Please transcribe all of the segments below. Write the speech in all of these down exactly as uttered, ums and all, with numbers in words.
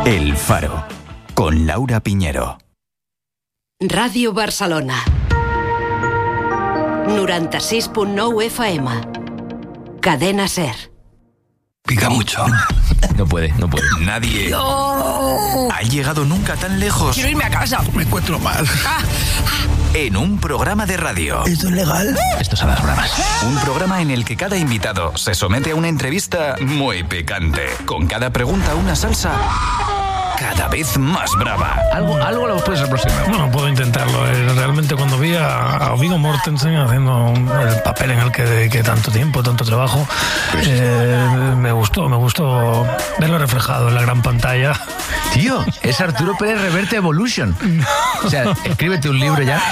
El Faro, con Laura Piñero. Ràdio Barcelona. noranta-sis punt nou F M. Cadena SER. Pica mucho. No puede, no puede. Nadie no. ha llegado nunca tan lejos. Quiero irme a casa. Me encuentro mal. Ah. En un programa de radio. ¿Esto es legal? Esto son las bromas. Un programa en el que cada invitado se somete a una entrevista muy picante. Con cada pregunta una salsa cada vez más brava. Algo, algo lo puede ser próximo. Bueno, puedo intentarlo. Realmente cuando vi a, a Viggo Mortensen haciendo un, el papel en el que dediqué tanto tiempo, tanto trabajo, eh, me gustó, me gustó verlo reflejado en la gran pantalla. Tío, es Arturo Pérez Reverte Evolution. O sea, escríbete un libro ya.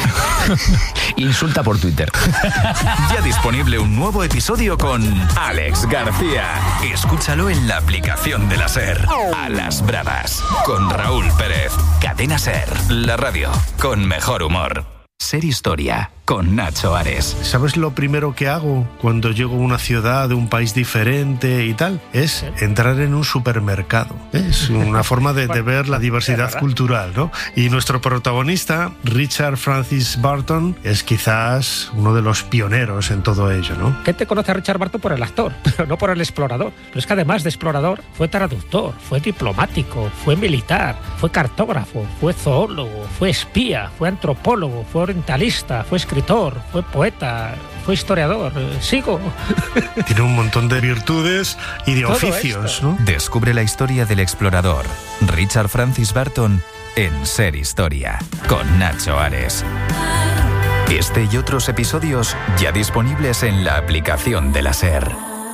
Insulta por Twitter. Ya disponible un nuevo episodio con Alex García. Escúchalo en la aplicación de la SER. A las bravas. Con Raúl Pérez. Cadena SER. La radio con mejor humor. SER Historia con Nacho Ares. ¿Sabes lo primero que hago cuando llego a una ciudad de un país diferente y tal? Es entrar en un supermercado. Es una forma de, de ver la diversidad cultural, ¿no? Y nuestro protagonista, Richard Francis Burton, es quizás uno de los pioneros en todo ello, ¿no? Gente conoce a Richard Burton por el actor, pero no por el explorador. Pero es que además de explorador, fue traductor, fue diplomático, fue militar, fue cartógrafo, fue zoólogo, fue espía, fue antropólogo, fue orientalista, fue escritor, fue poeta, fue historiador. Sigo. Tiene un montón de virtudes y de oficios, ¿no? Descubre la historia del explorador Richard Francis Burton en SER Historia con Nacho Ares. Este y otros episodios ya disponibles en la aplicación de la SER.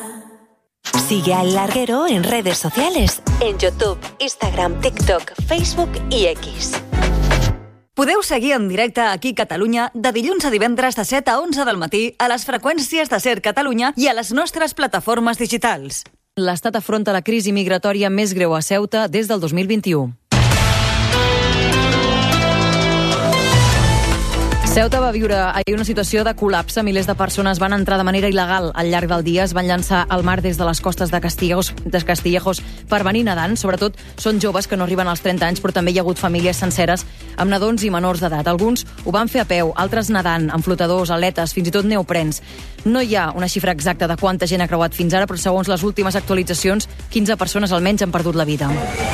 Sigue a El Larguero en redes sociales, en YouTube, Instagram, TikTok, Facebook i X. Podeu seguir en directe aquí a Catalunya de dilluns a divendres de set a onze del matí a les freqüències de SER Catalunya i a les nostres plataformes digitals. L'Estat afronta la crisi migratòria més greu a Ceuta des del dos mil vint-i-u. Ceuta va viure ahir una situació de col·lapse. Milers de persones van entrar de manera il·legal al llarg del dia. Es van llançar al mar des de les costes de Castillejos, de Castillejos per venir nedant. Sobretot són joves que no arriben als trenta anys, però també hi ha hagut famílies senceres amb nadons i menors d'edat. Alguns ho van fer a peu, altres nedant, amb flotadors, aletes, fins i tot neoprens. No hi ha una xifra exacta de quanta gent ha creuat fins ara, però segons les últimes actualitzacions, quinze persones almenys han perdut la vida.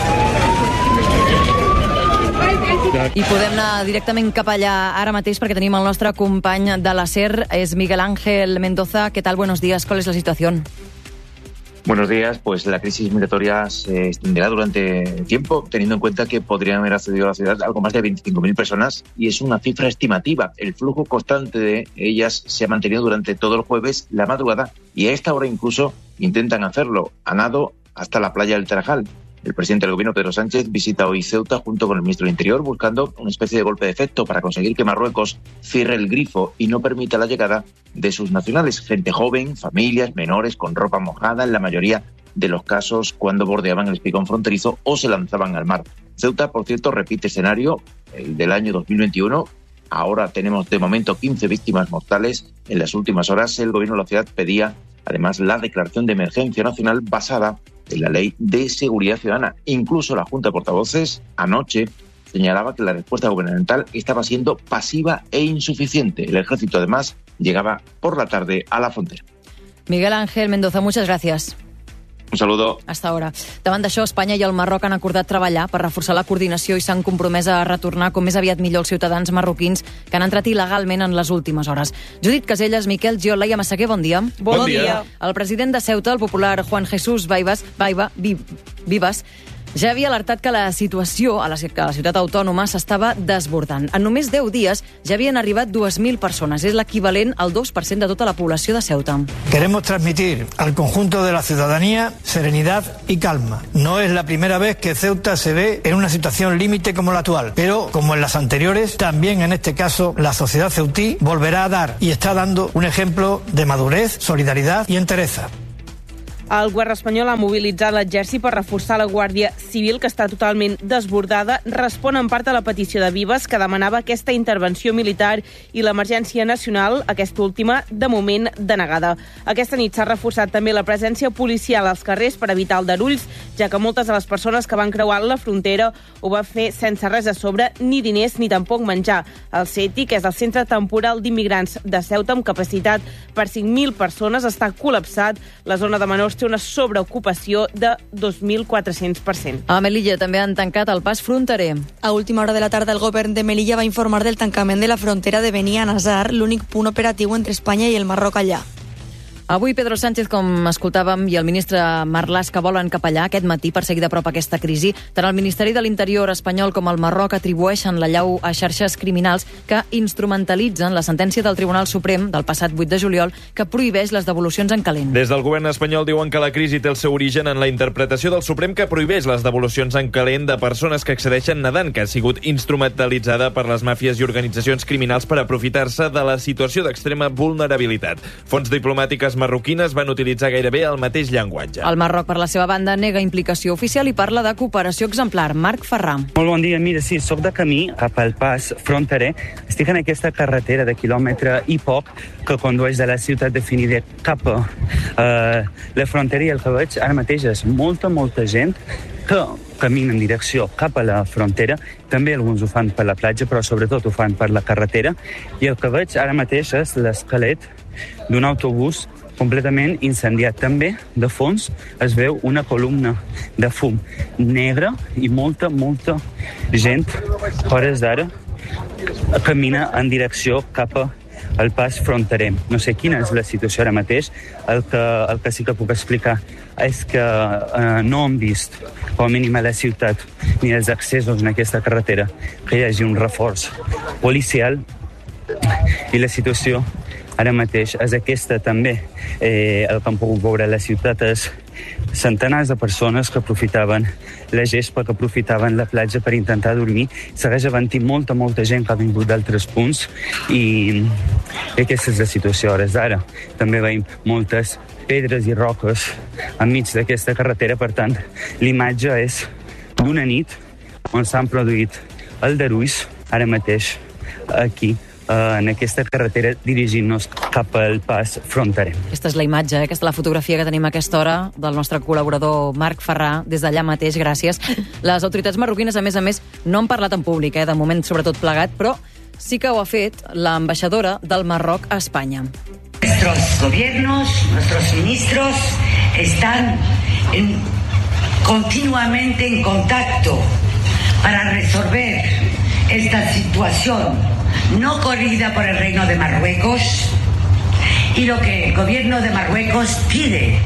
I podem anar directament cap allà ara mateix perquè tenim el nostre company de la SER, es Miguel Ángel Mendoza. ¿Qué tal? Buenos días. ¿Cuál es la situación? Buenos días. Pues la crisis migratoria se extenderá durante tiempo, teniendo en cuenta que podrían haber accedido a la ciudad algo más de veinticinco mil personas y es una cifra estimativa. El flujo constante de ellas se ha mantenido durante todo el jueves, la madrugada, y a esta hora incluso intentan hacerlo a nado hasta la playa del Tarajal. El presidente del gobierno, Pedro Sánchez, visita hoy Ceuta junto con el ministro del Interior buscando una especie de golpe de efecto para conseguir que Marruecos cierre el grifo y no permita la llegada de sus nacionales. Gente joven, familias, menores, con ropa mojada, en la mayoría de los casos cuando bordeaban el espigón fronterizo o se lanzaban al mar. Ceuta, por cierto, repite escenario, el del año dos mil veintiuno. Ahora tenemos de momento quince víctimas mortales. En las últimas horas el gobierno de la ciudad pedía además la declaración de emergencia nacional basada en la Ley de Seguridad Ciudadana. Incluso la Junta de Portavoces anoche señalaba que la respuesta gubernamental estaba siendo pasiva e insuficiente. El ejército, además, llegaba por la tarde a la frontera. Miguel Ángel Mendoza, muchas gracias. Un saludo. Hasta ahora. Davant d'això, Espanya i el Marroc han acordat treballar per reforçar la coordinació i s'han compromès a retornar com més aviat millor els ciutadans marroquins que han entrat il·legalment en les últimes hores. Judit Caselles, Miquel Giol, Laia Massaguer, bon dia. Bon, bon dia. dia. El president de Ceuta, el popular Juan Jesús Vivas, Vaiva, Vivas, ja havia alertat que la situació a la, que la ciutat autònoma s'estava desbordant. En només deu dies ja havien arribat dues mil persones. És l'equivalent al dos per cent de tota la població de Ceuta. Queremos transmitir al conjunto de la ciudadanía serenidad y calma. No es la primera vez que Ceuta se ve en una situación límite como la actual, pero como en las anteriores, también en este caso la sociedad ceutí volverá a dar y está dando un ejemplo de madurez, solidaridad y entereza. El govern espanyol ha mobilitzat l'exèrcit per reforçar la Guàrdia Civil, que està totalment desbordada. Respon en part a la petició de Vives, que demanava aquesta intervenció militar, i l'emergència nacional, aquesta última, de moment denegada. Aquesta nit s'ha reforçat també la presència policial als carrers per evitar aldarulls, ja que moltes de les persones que van creuar la frontera ho va fer sense res a sobre, ni diners ni tampoc menjar. El C E T I, que és el Centre Temporal d'Immigrants de Ceuta, amb capacitat per cinc mil persones, està col·lapsat. La zona de menors té una sobreocupació de dos mil quatre-cents per cent. A Melilla també han tancat el pas fronterer. A última hora de la tarda, el govern de Melilla va informar del tancament de la frontera de Beni a Nazar, l'únic punt operatiu entre Espanya i el Marroc allà. Avui Pedro Sánchez, com escoltàvem, i el ministre Marlaska volen cap allà aquest matí per seguir de prop aquesta crisi. Tant el Ministeri de l'Interior espanyol com el Marroc atribueixen l'allau a xarxes criminals que instrumentalitzen la sentència del Tribunal Suprem del passat vuit de juliol que prohibeix les devolucions en calent. Des del govern espanyol diuen que la crisi té el seu origen en la interpretació del Suprem que prohibeix les devolucions en calent de persones que accedeixen nedant, que ha sigut instrumentalitzada per les màfies i organitzacions criminals per aprofitar-se de la situació d'extrema vulnerabilitat. Fonts diplomàtiques marroquines van utilitzar gairebé el mateix llenguatge. El Marroc, per la seva banda, nega implicació oficial i parla de cooperació exemplar. Marc Ferrà. Molt bon dia. Mira, sí, soc de camí cap al pas fronterer. Estic en aquesta carretera de quilòmetre i poc que condueix de la ciutat de Finide cap a uh, la frontera, i el que veig ara mateix és molta, molta gent que camina en direcció cap a la frontera. També alguns ho fan per la platja, però sobretot ho fan per la carretera. I el que veig ara mateix és l'esquelet d'un autobús completament incendiat. També, de fons, es veu una columna de fum negra i molta, molta gent, hores d'ara, camina en direcció cap al pas fronterer. No sé quina és la situació ara mateix. El que, el que sí que puc explicar és que eh, no hem vist, com a mínim a la ciutat, ni els accessos en aquesta carretera, que hi hagi un reforç policial, i la situació ara mateix és aquesta també. Eh, el que hem pogut veure a la ciutat és centenars de persones que aprofitaven la gespa, que aprofitaven la platja per intentar dormir. Segueix havent-hi molta, molta gent que ha vingut d'altres punts, i, i aquesta és la situació a hores d'ara. També veiem moltes pedres i roques enmig d'aquesta carretera. Per tant, l'imatge és d'una nit on s'han produït aldarulls ara mateix aquí, en aquesta carretera, dirigint-nos cap al pas fronterer. Aquesta és la imatge, eh? Aquesta és la fotografia que tenim a aquesta hora del nostre col·laborador Marc Ferrà, des d'allà mateix, gràcies. Les autoritats marroquines, a més a més, no han parlat en públic, eh? De moment sobretot plegat, però sí que ho ha fet l'ambaixadora del Marroc a Espanya. Nuestros gobiernos, nuestros ministros están en, continuamente en contacto para resolver esta situación no corrida por el Reino de Marruecos, y lo que el gobierno de Marruecos pide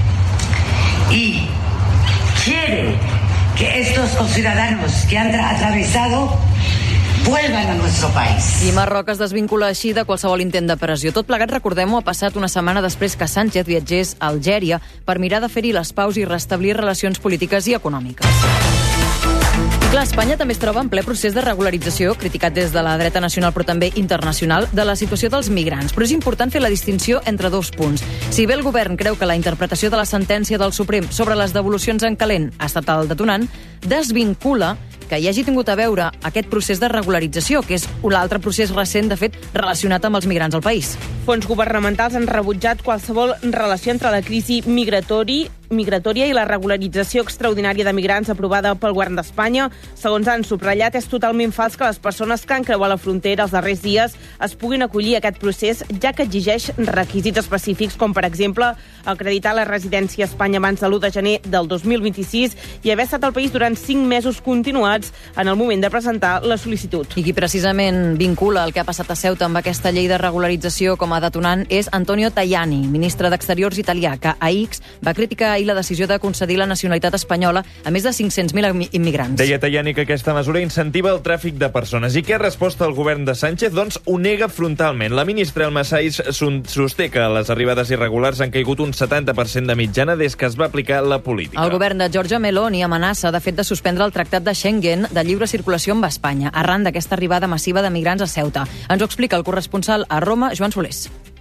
y quiere que estos conciudadanos que han atravesado vuelvan a nuestro país. I Marroc es desvincula així de qualsevol intent de pressió. Tot plegat, recordem-ho, ha passat una setmana després que Sánchez viatgés a Algèria per mirar de fer-hi les paus i restablir relacions polítiques i econòmiques. Clar, Espanya també es troba en ple procés de regularització, criticat des de la dreta nacional però també internacional, de la situació dels migrants. Però és important fer la distinció entre dos punts. Si bé el govern creu que la interpretació de la sentència del Suprem sobre les devolucions en calent ha estat el detonant, desvincula que hi hagi tingut a veure aquest procés de regularització, que és un altre procés recent, de fet, relacionat amb els migrants al país. Fons governamentals han rebutjat qualsevol relació entre la crisi migratori migratòria i la regularització extraordinària de migrants aprovada pel govern d'Espanya. Segons han subratllat, és totalment fals que les persones que han creuat la frontera els darrers dies es puguin acollir a aquest procés, ja que exigeix requisits específics, com per exemple acreditar la residència a Espanya abans de l'u de gener del dos mil vint-i-sis i haver estat al país durant cinc mesos continuats en el moment de presentar la sol·licitud. I qui precisament vincula el que ha passat a Ceuta amb aquesta llei de regularització com a detonant és Antonio Tajani, ministre d'Exteriors italià, que a X va criticar ahir la decisió de concedir la nacionalitat espanyola a més de cinc-cents mil immigrants. Deia Tajani que aquesta mesura incentiva el tràfic de persones. I què ha respost el govern de Sánchez? Doncs ho nega frontalment. La ministra Elma Saiz sosté que les arribades irregulars han caigut un setanta per cent de mitjana des que es va aplicar la política. El govern de Giorgia Meloni amenaça, de fet, de suspendre el tractat de Schengen de lliure circulació amb Espanya, arran d'aquesta arribada massiva de migrants a Ceuta. Ens ho explica el corresponsal a Roma, Joan Solés.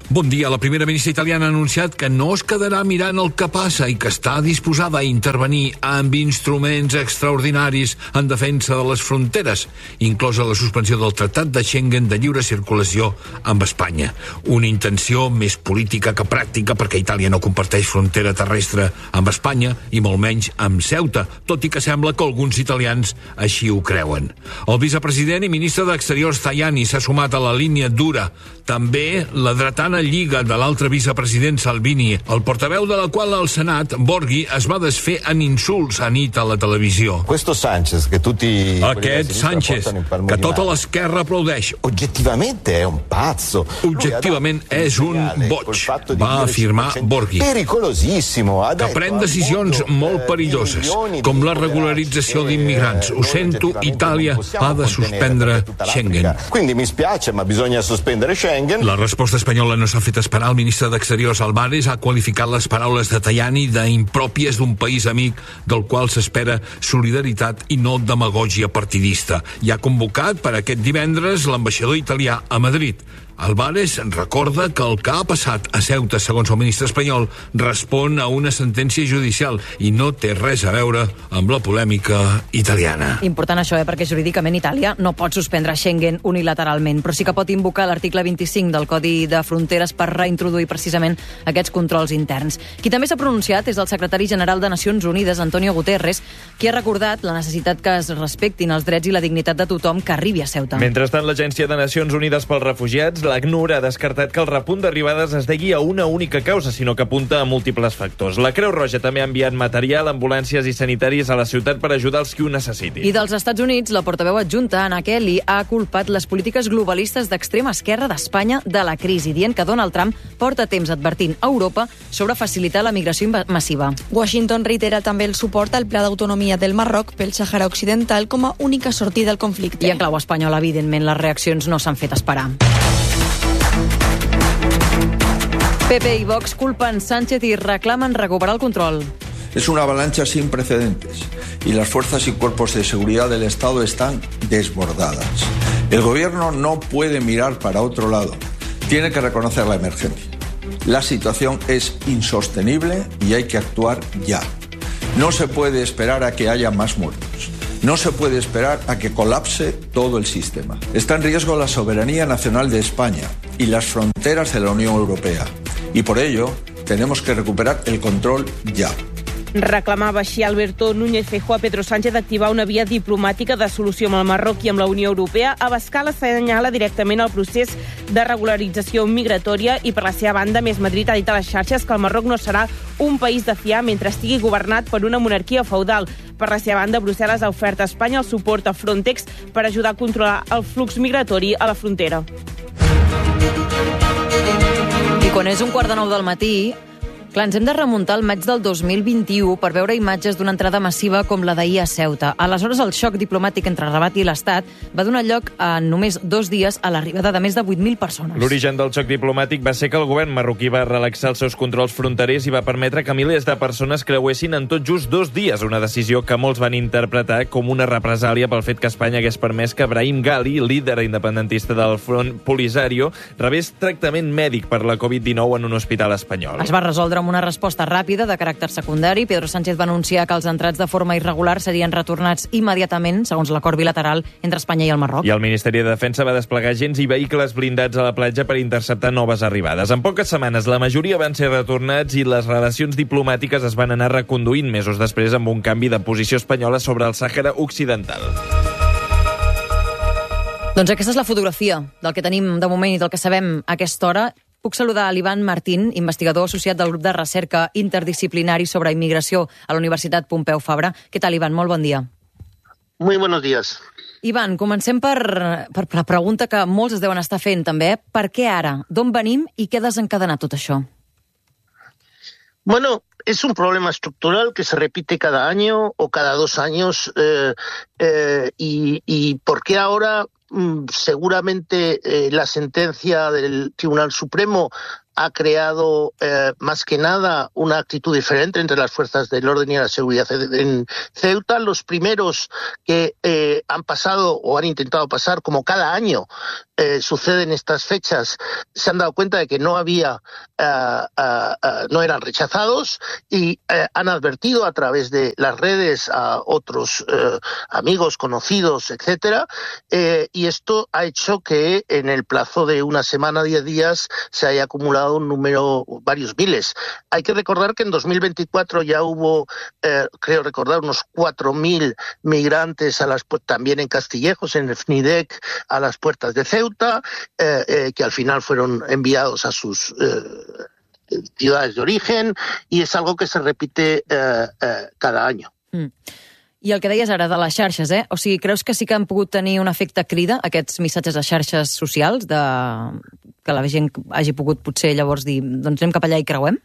Bon dia. La primera ministra italiana ha anunciat que no es quedarà mirant el que passa i que està disposada a intervenir amb instruments extraordinaris en defensa de les fronteres, inclosa la suspensió del Tractat de Schengen de lliure circulació amb Espanya. Una intenció més política que pràctica, perquè Itàlia no comparteix frontera terrestre amb Espanya i molt menys amb Ceuta, tot i que sembla que alguns italians així ho creuen. El vicepresident i ministre d'Exteriors Tajani s'ha sumat a la línia dura. També la dretana lliga de l'altre vicepresident Salvini, el portaveu de la qual al Senat, Borghi, es va desfer en insults a nit a la televisió. Questo Sánchez, que tutti... Aquest Sánchez, que tota l'esquerra aplaudeix. Oggettivamente è un pazzo. Objectivament és un boig, va afirmar Borghi. Pericolosissimo. Que pren decisions molt perilloses, com la regularització d'immigrants. Ho sento, Itàlia ha de suspendre Schengen. Quindi mi spiace, ma bisogna sospendere Schengen. La resposta espanyola no s'ha fet esperar. El ministre d'Exteriors Álvarez ha qualificat les paraules de Tajani d'impròpies d'un país amic del qual s'espera solidaritat i no demagògia partidista. I ha convocat per aquest divendres l'ambaixador italià a Madrid. Álvarez recorda que el que ha passat a Ceuta, segons el ministre espanyol, respon a una sentència judicial i no té res a veure amb la polèmica italiana. Important això, eh? Perquè jurídicament Itàlia no pot suspendre Schengen unilateralment, però sí que pot invocar l'article vint-i-cinc del Codi de Fronteres per reintroduir precisament aquests controls interns. Qui també s'ha pronunciat és el secretari general de Nacions Unides, Antonio Guterres, qui ha recordat la necessitat que es respectin els drets i la dignitat de tothom que arribi a Ceuta. Mentrestant, l'Agència de Nacions Unides pels Refugiats, l'ACNUR, ha descartat que el repunt d'arribades es degui a una única causa, sinó que apunta a múltiples factors. La Creu Roja també ha enviat material, ambulàncies i sanitaris a la ciutat per ajudar els qui ho necessitin. I dels Estats Units, la portaveu adjunta, Anna Kelly, ha culpat les polítiques globalistes d'extrema esquerra d'Espanya de la crisi, dient que Donald Trump porta temps advertint a Europa sobre facilitar la migració massiva. Washington reitera també el suport al Pla d'Autonomia del Marroc pel Sàhara Occidental com a única sortida al conflicte. I en clau espanyol, evidentment, les reaccions no s'han fet esperar. P P i Vox culpen Sánchez y reclaman recuperar el control. Es una avalancha sin precedentes y las fuerzas y cuerpos de seguridad del Estado están desbordadas. El gobierno no puede mirar para otro lado. Tiene que reconocer la emergencia. La situación es insostenible y hay que actuar ya. No se puede esperar a que haya más muertos. No se puede esperar a que colapse todo el sistema. Está en riesgo la soberanía nacional de España y las fronteras de la Unión Europea. Y por ello tenemos que recuperar el control ya. Reclamava així Alberto Núñez Feijóo a Pedro Sánchez d'activar una via diplomàtica de solució amb el Marroc i amb la Unió Europea. Abascal assenyala directament el procés de regularització migratòria i, per la seva banda, Més Madrid ha dit a les xarxes que el Marroc no serà un país de fiar mentre estigui governat per una monarquia feudal. Per la seva banda, Brussel·les ha ofert a Espanya el suport a Frontex per ajudar a controlar el flux migratori a la frontera. I quan és un quart de nou del matí, clar, ens hem de remuntar al maig del dos mil vint-i-u per veure imatges d'una entrada massiva com la d'ahir a Ceuta. Aleshores, el xoc diplomàtic entre Rabat i l'Estat va donar lloc en només dos dies a l'arribada de més de vuit mil persones. L'origen del xoc diplomàtic va ser que el govern marroquí va relaxar els seus controls fronterers i va permetre que milers de persones creuessin en tot just dos dies, una decisió que molts van interpretar com una represàlia pel fet que Espanya hagués permès que Brahim Ghali, líder independentista del Front Polisario, rebés tractament mèdic per la covid dinou en un hospital espanyol. Es va resoldre amb una resposta ràpida de caràcter secundari. Pedro Sánchez va anunciar que els entrats de forma irregular serien retornats immediatament, segons l'acord bilateral entre Espanya i el Marroc. I el Ministeri de Defensa va desplegar agents i vehicles blindats a la platja per interceptar noves arribades. En poques setmanes, la majoria van ser retornats i les relacions diplomàtiques es van anar reconduint mesos després amb un canvi de posició espanyola sobre el Sàhara Occidental. Doncs aquesta és la fotografia del que tenim de moment i del que sabem a aquesta hora. Puc saludar a l'Ivan Martín, investigador associat del grup de recerca interdisciplinari sobre immigració a la Universitat Pompeu Fabra. Què tal, Ivan? Molt bon dia. Muy buenos días. Ivan, comencem per, per la pregunta que molts es deuen estar fent també. Per què ara? D'on venim i què ha desencadenat tot això? Bueno, es un problema estructural que se repite cada año o cada dos años eh, eh, y, y ¿por qué ahora? Seguramente eh, la sentencia del Tribunal Supremo ha creado eh, más que nada una actitud diferente entre las fuerzas del orden y la seguridad en Ceuta. Los primeros que eh, han pasado o han intentado pasar, como cada año, eh, sucede en estas fechas, se han dado cuenta de que no había, uh, uh, uh, no eran rechazados y uh, han advertido a través de las redes a otros uh, amigos, conocidos, etcétera, eh, y esto ha hecho que en el plazo de una semana, diez días, se haya acumulado un número, varios miles. Hay que recordar que en dos mil veinticuatro ya hubo, eh, creo recordar, unos cuatro mil migrantes a las, también en Castillejos, en el F N I D E C, a las puertas de Ceuta, eh, eh, que al final fueron enviados a sus eh, ciudades de origen, y és algo que se repite eh, eh, cada año. Mm. I el que deies ara de les xarxes, eh? O sigui, creus que sí que han pogut tenir un efecte crida, aquests missatges a xarxes socials, de... que la gent hagi pogut potser llavors dir, doncs anem cap allà i creuem?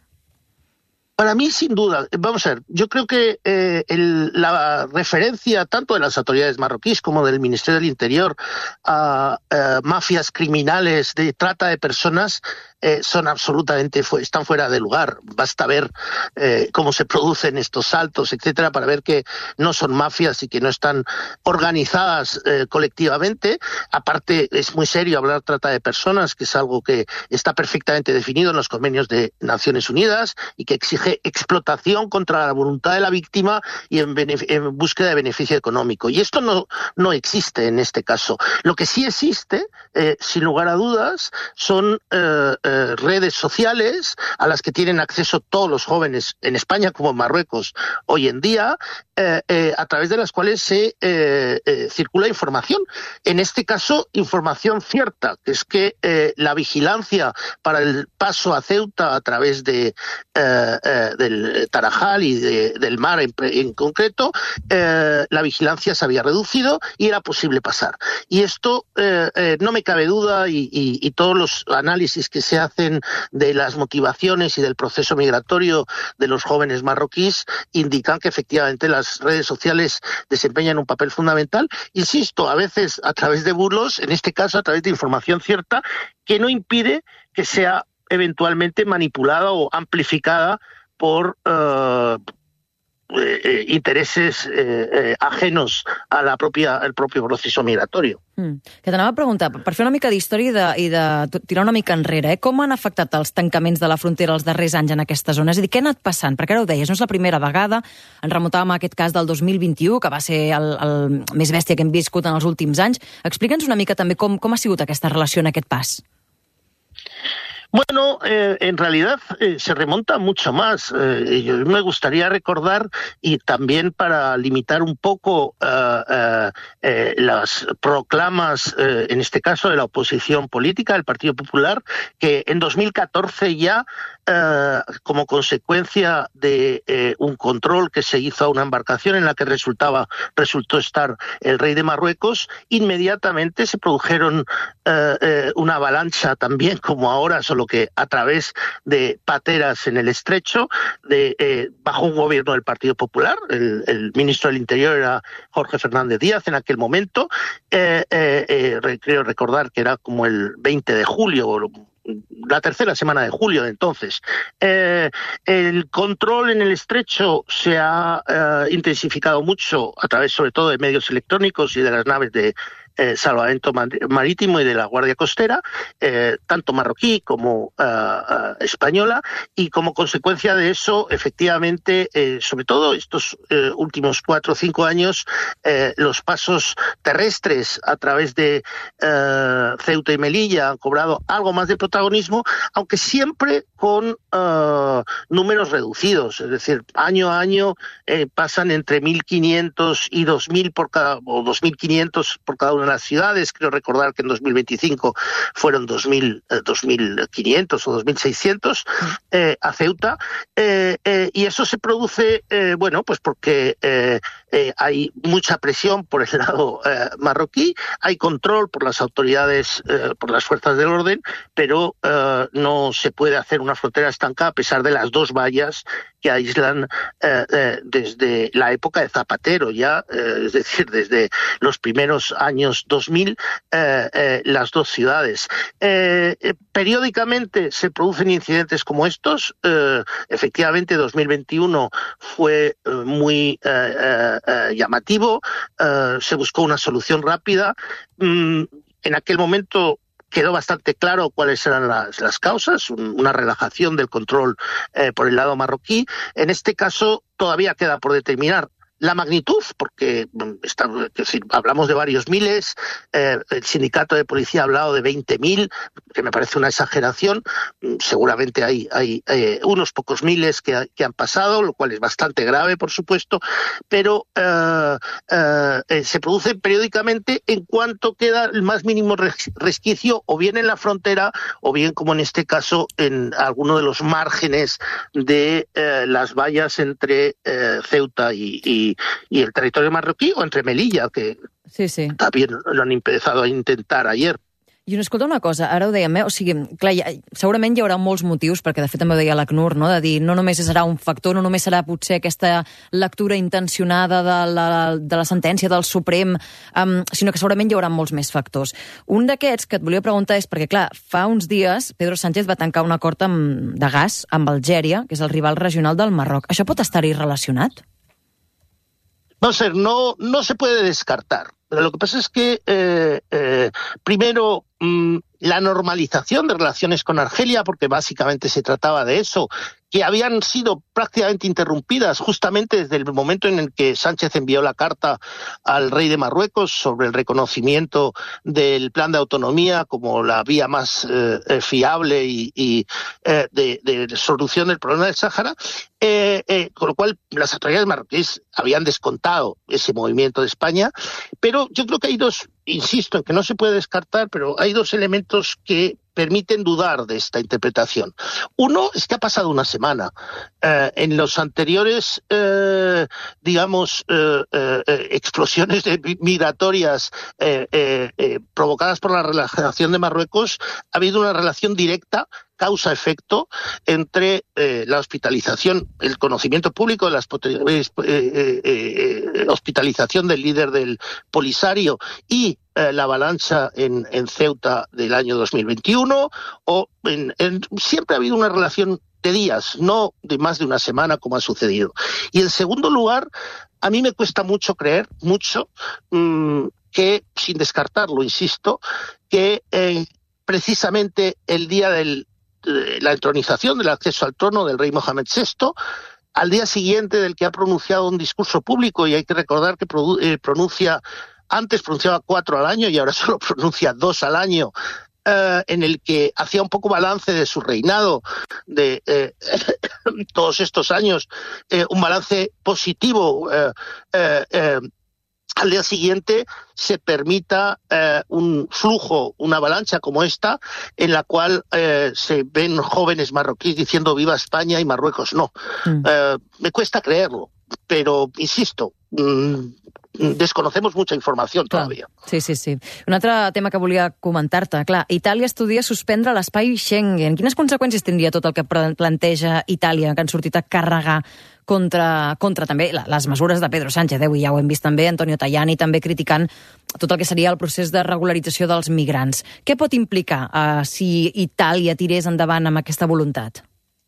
Para mí, sin duda, vamos a ver, yo creo que eh, el, la referencia tanto de las autoridades marroquíes como del Ministerio del Interior a eh, mafias criminales de trata de personas eh, son absolutamente, están fuera de lugar. Basta ver eh, cómo se producen estos saltos, etcétera, para ver que no son mafias y que no están organizadas eh, colectivamente. Aparte, es muy serio hablar de trata de personas, que es algo que está perfectamente definido en los convenios de Naciones Unidas y que exige explotación contra la voluntad de la víctima y en, en búsqueda de beneficio económico. Y esto no, no existe en este caso. Lo que sí existe, eh, sin lugar a dudas, son eh, eh, redes sociales a las que tienen acceso todos los jóvenes en España como en Marruecos hoy en día, eh, eh, a través de las cuales se eh, eh, circula información. En este caso, información cierta, que es que eh, la vigilancia para el paso a Ceuta a través de eh, eh, del Tarajal y de, del mar en, en concreto, eh, la vigilancia se había reducido y era posible pasar. Y esto eh, eh, no me cabe duda, y, y, y todos los análisis que se hacen de las motivaciones y del proceso migratorio de los jóvenes marroquíes indican que efectivamente las redes sociales desempeñan un papel fundamental. Insisto, a veces a través de bulos, en este caso a través de información cierta, que no impide que sea eventualmente manipulada o amplificada por uh, eh, intereses eh, eh, ajenos a la propia, al propio proceso migratorio. Mm. Que t'anava a preguntar, per fer una mica d'història i, de, i de tirar una mica enrere, eh? Com han afectat els tancaments de la frontera els darrers anys en aquesta zona? És a dir, què ha anat passant? Perquè ara ho deies, no és la primera vegada, ens remuntàvem a aquest cas del dos mil vint-i-u, que va ser el, el més bèstia que hem viscut en els últims anys. Explica'ns una mica també com, com ha sigut aquesta relació en aquest pas. Bueno, eh, en realidad eh, se remonta mucho más. Eh, yo me gustaría recordar, y también para limitar un poco eh, eh, eh, las proclamas, eh, en este caso de la oposición política, del Partido Popular, que en dos mil catorce ya, eh, como consecuencia de eh, un control que se hizo a una embarcación en la que resultaba resultó estar el rey de Marruecos, inmediatamente se produjeron eh, eh, una avalancha también, como ahora, solo que a través de pateras en el estrecho, de, eh, bajo un gobierno del Partido Popular. El, el ministro del Interior era Jorge Fernández Díaz en aquel momento. Eh, eh, eh, creo recordar que era como el veinte de julio, la tercera semana de julio de entonces. Eh, el control en el estrecho se ha eh, intensificado mucho a través sobre todo de medios electrónicos y de las naves de Eh, salvamento marítimo y de la Guardia Costera, eh, tanto marroquí como uh, uh, española, y como consecuencia de eso, efectivamente, eh, sobre todo estos eh, últimos cuatro o cinco años, eh, los pasos terrestres a través de uh, Ceuta y Melilla han cobrado algo más de protagonismo, aunque siempre con uh, números reducidos, es decir, año a año eh, pasan entre mil quinientos y dos mil por cada, o dos mil quinientos por cada una de las ciudades. Creo recordar que en dos mil veinticinco fueron dos mil quinientos o dos mil seiscientos eh, a Ceuta, eh, eh, y eso se produce, eh, bueno, pues porque eh, eh, hay mucha presión por el lado eh, marroquí, hay control por las autoridades, eh, por las fuerzas del orden, pero eh, no se puede hacer una frontera estancada a pesar de las dos vallas que aíslan eh, eh, desde la época de Zapatero ya, eh, es decir, desde los primeros años dos mil, eh, eh, las dos ciudades. Eh, eh, periódicamente se producen incidentes como estos. Eh, efectivamente, dos mil veintiuno fue eh, muy eh, eh, eh, llamativo. Eh, se buscó una solución rápida. Mm, En aquel momento quedó bastante claro cuáles eran las, las causas, un, una relajación del control eh, por el lado marroquí. En este caso todavía queda por determinar la magnitud, porque está, es decir, hablamos de varios miles, eh, el sindicato de policía ha hablado de veinte mil, que me parece una exageración. Seguramente hay, hay eh, unos pocos miles que, que han pasado, lo cual es bastante grave, por supuesto, pero eh, eh, se produce periódicamente en cuanto queda el más mínimo resquicio, o bien en la frontera, o bien, como en este caso, en alguno de los márgenes de eh, las vallas entre eh, Ceuta y, y y el territorio marroquí, o entre Melilla, que sí, sí. también lo han empezado a intentar ayer. I escolta una cosa, ara ho dèiem, eh? O sigui, clar, ja, segurament hi haurà molts motius, perquè de fet també ho deia l'ACNUR, no? De dir, no només serà un factor, no només serà potser aquesta lectura intencionada de la, de la sentència del Suprem, um, sinó que segurament hi haurà molts més factors. Un d'aquests que et volia preguntar és perquè, clar, fa uns dies Pedro Sánchez va tancar un acord amb, de gas amb Algèria, que és el rival regional del Marroc. Això pot estar-hi relacionat? No sé, no, no se puede descartar. Lo que pasa es que, eh, eh, primero, mmm, la normalización de relaciones con Argelia, porque básicamente se trataba de eso, que habían sido prácticamente interrumpidas justamente desde el momento en el que Sánchez envió la carta al rey de Marruecos sobre el reconocimiento del plan de autonomía como la vía más eh, fiable y, y eh, de, de solución del problema del Sáhara, eh, eh, con lo cual las autoridades marroquíes habían descontado ese movimiento de España, pero yo creo que hay dos, insisto en que no se puede descartar, pero hay dos elementos que permiten dudar de esta interpretación. Uno es que ha pasado una semana. Eh, en los anteriores, eh, digamos, eh, eh, explosiones de migratorias eh, eh, eh, provocadas por la relación de Marruecos, ha habido una relación directa, causa-efecto, entre eh, la hospitalización, el conocimiento público de la eh, eh, eh, hospitalización del líder del Polisario y eh, la avalancha en, en Ceuta del año dos mil veintiuno, o en, en, siempre ha habido una relación de días, no de más de una semana como ha sucedido. Y en segundo lugar, a mí me cuesta mucho creer, mucho, mmm, que, sin descartarlo, insisto, que eh, precisamente el día del la entronización, del acceso al trono del rey Mohamed sexto, al día siguiente del que ha pronunciado un discurso público, y hay que recordar que eh, pronuncia, antes pronunciaba cuatro al año y ahora solo pronuncia dos al año, eh, en el que hacía un poco balance de su reinado, de eh, todos estos años, eh, un balance positivo, eh, eh, eh, al día siguiente se permita eh, un flujo, una avalancha como esta, en la cual eh, se ven jóvenes marroquíes diciendo viva España y Marruecos no. Mm. Eh, me cuesta creerlo, pero insisto, mmm, desconocemos mucha informació todavía. Sí, sí, sí. Un altre tema que volia comentar-te. Clar, Itàlia estudia suspendre l'espai Schengen. Quines conseqüències tindria tot el que planteja Itàlia, que han sortit a carregar contra, contra també les mesures de Pedro Sánchez? Eh? Ja ho hem vist també, Antonio Tajani també criticant tot el que seria el procés de regularització dels migrants. Què pot implicar eh, si Itàlia tirés endavant amb aquesta voluntat?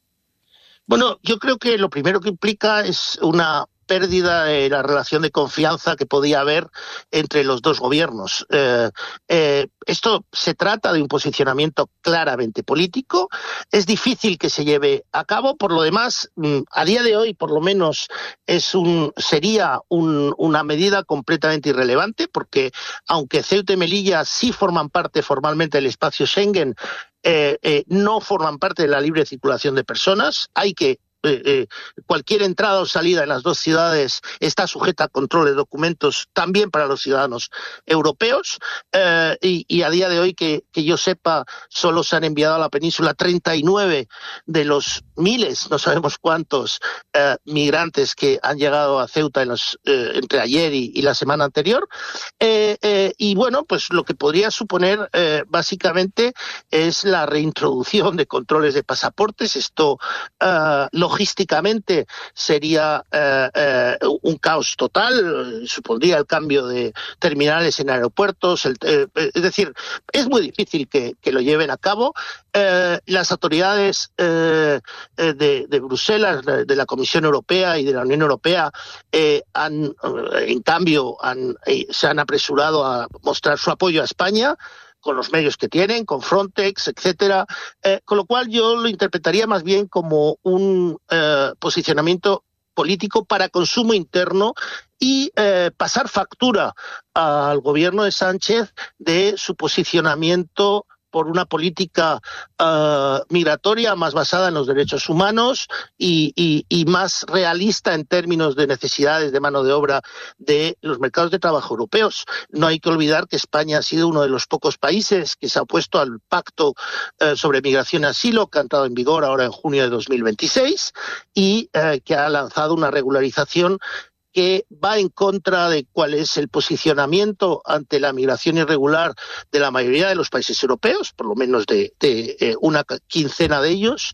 Bueno, yo creo que lo primero que implica es una pérdida de la relación de confianza que podía haber entre los dos gobiernos. Eh, eh, esto se trata de un posicionamiento claramente político. Es difícil que se lleve a cabo. Por lo demás, a día de hoy, por lo menos, es un, sería un, una medida completamente irrelevante, porque aunque Ceuta y Melilla sí forman parte formalmente del espacio Schengen, eh, eh, no forman parte de la libre circulación de personas. Hay que Eh, eh, cualquier entrada o salida en las dos ciudades está sujeta a control de documentos también para los ciudadanos europeos, eh, y, y a día de hoy, que, que yo sepa, solo se han enviado a la península treinta y nueve de los miles, no sabemos cuántos, eh, migrantes que han llegado a Ceuta en los, eh, entre ayer y, y la semana anterior. Eh, eh, y bueno, pues lo que podría suponer eh, básicamente es la reintroducción de controles de pasaportes. Esto eh, logísticamente sería eh, eh, un caos total, supondría el cambio de terminales en aeropuertos, el, eh, es decir, es muy difícil que, que lo lleven a cabo. Eh, las autoridades eh, de, de Bruselas, de la Comisión Europea y de la Unión Europea, eh, han, en cambio, han, eh, se han apresurado a mostrar su apoyo a España, con los medios que tienen, con Frontex, etcétera. Eh, con lo cual yo lo interpretaría más bien como un eh, posicionamiento político para consumo interno y eh, pasar factura al gobierno de Sánchez de su posicionamiento por una política uh, migratoria más basada en los derechos humanos y, y, y más realista en términos de necesidades de mano de obra de los mercados de trabajo europeos. No hay que olvidar que España ha sido uno de los pocos países que se ha opuesto al pacto uh, sobre migración y asilo, que ha entrado en vigor ahora en junio de dos mil veintiséis, y uh, que ha lanzado una regularización que va en contra de cuál es el posicionamiento ante la migración irregular de la mayoría de los países europeos, por lo menos de, de eh, una quincena de ellos,